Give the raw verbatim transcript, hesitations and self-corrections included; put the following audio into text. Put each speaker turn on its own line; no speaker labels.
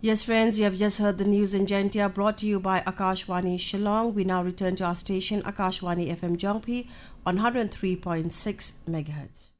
Yes, friends, you have just heard the news in Jaintia brought to you by Akashwani Shillong. We now return to our station Akashwani F M Jongpi on one hundred three point six megahertz.